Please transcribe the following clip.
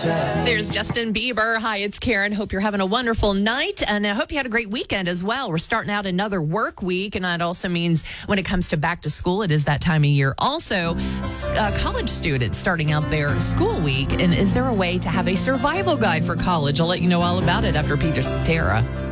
There's Justin Bieber. Hi, it's Karen. Hope you're having a wonderful night, and I hope you had a great weekend as well. We're starting out another work week, and that also means when it comes to back to school, it is that time of year. Also, college students starting out their school week, and is there a way to have a survival guide for college? I'll let you know all about it after Peter Cetera.